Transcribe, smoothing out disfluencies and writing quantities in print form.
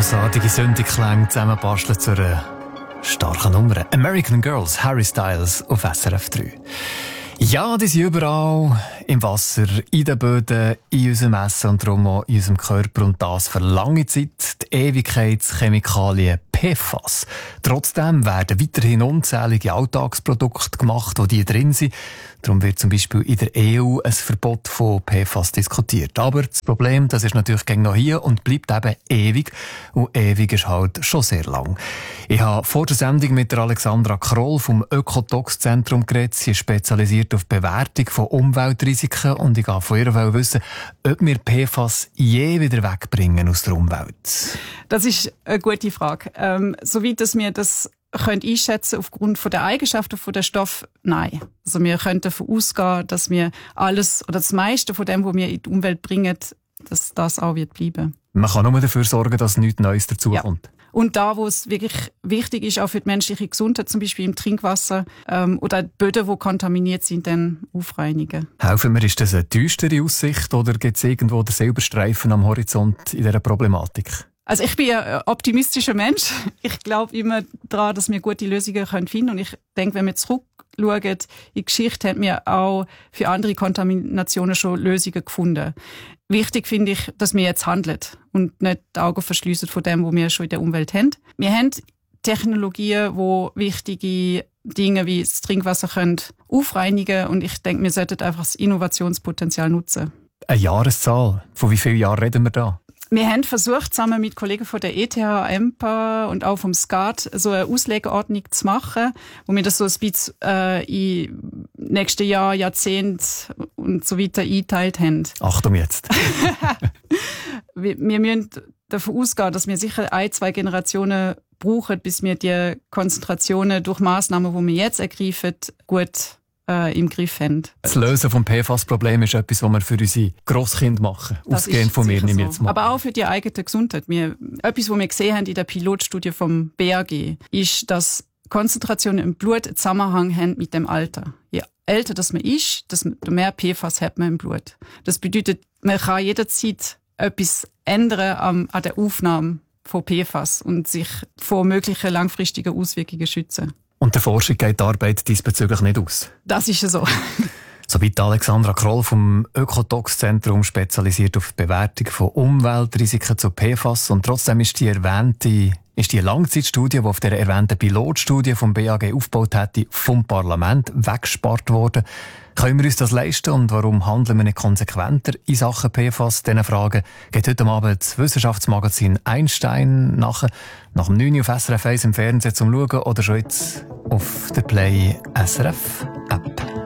grossartige Synthi-Klänge zusammenbasteln zu einer starken Nummer. American Girls, Harry Styles auf SRF 3. Ja, die sind überall im Wasser, in den Böden, in unserem Essen und darum auch in unserem Körper und das für lange Zeit. Die Ewigkeitschemikalien PFAS. Trotzdem werden weiterhin unzählige Alltagsprodukte gemacht, die drin sind. Darum wird zum Beispiel in der EU ein Verbot von PFAS diskutiert. Aber das Problem, das ist natürlich noch hier und bleibt eben ewig. Und ewig ist halt schon sehr lang. Ich habe vor der Sendung mit der Alexandra Kroll vom Ökotox-Zentrum geredet. Sie ist spezialisiert auf die Bewertung von Umweltrisiken und ich wollte von ihr wissen, ob wir PFAS je wieder wegbringen aus der Umwelt. Das ist eine gute Frage. Soweit dass wir das einschätzen aufgrund von der Eigenschaften von der Stoff, nein. Also wir können davon ausgehen, dass wir alles oder das meiste von dem, was wir in die Umwelt bringen, dass das auch wird bleiben. Man kann nur dafür sorgen, dass nichts Neues dazukommt. Ja. Und da, wo es wirklich wichtig ist, auch für die menschliche Gesundheit, zum Beispiel im Trinkwasser oder die Böden, die kontaminiert sind, dann aufreinigen. Helfen wir, ist das eine düstere Aussicht oder gibt es irgendwo den Silberstreifen am Horizont in dieser Problematik? Also ich bin ein optimistischer Mensch. Ich glaube immer daran, dass wir gute Lösungen finden können. Und ich denke, wenn wir zurückschauen in die Geschichte, haben wir auch für andere Kontaminationen schon Lösungen gefunden. Wichtig finde ich, dass wir jetzt handeln und nicht die Augen verschliessen von dem, was wir schon in der Umwelt haben. Wir haben Technologien, die wichtige Dinge wie das Trinkwasser können aufreinigen. Und ich denke, wir sollten einfach das Innovationspotenzial nutzen. Eine Jahreszahl? Von wie vielen Jahren reden wir da? Wir haben versucht, zusammen mit Kollegen von der ETH, EMPA und auch vom SCAD so eine Auslegeordnung zu machen, wo wir das so ein bisschen in nächsten Jahr, Jahrzehnt und so weiter eingeteilt haben. Achtung jetzt! Wir müssen davon ausgehen, dass wir sicher 1-2 Generationen brauchen, bis wir die Konzentrationen durch Massnahmen, die wir jetzt ergreifen, gut im Griff haben. Das Lösen des PFAS-Problems ist etwas, was wir für unsere Grosskinder machen. Ausgehend von mir, nehme ich jetzt mal. Aber auch für die eigene Gesundheit. Etwas, was wir gesehen haben in der Pilotstudie vom BAG, ist, dass Konzentrationen im Blut einen Zusammenhang haben mit dem Alter. Je älter das man ist, desto mehr PFAS hat man im Blut. Das bedeutet, man kann jederzeit etwas ändern an der Aufnahme von PFAS und sich vor möglichen langfristigen Auswirkungen schützen. Und der Forschung geht die Arbeit diesbezüglich nicht aus? Das ist so. Soweit Alexandra Kroll vom Ökotox-Zentrum, spezialisiert auf die Bewertung von Umweltrisiken zu PFAS. Und trotzdem ist die Langzeitstudie, die auf der erwähnten Pilotstudie vom BAG aufgebaut hätte, vom Parlament weggespart worden. Können wir uns das leisten und warum handeln wir nicht konsequenter in Sachen PFAS? Diese Fragen geht heute Abend das Wissenschaftsmagazin Einstein nach dem 9 Uhr auf SRF 1 im Fernsehen zum Schauen oder schon jetzt auf der Play SRF.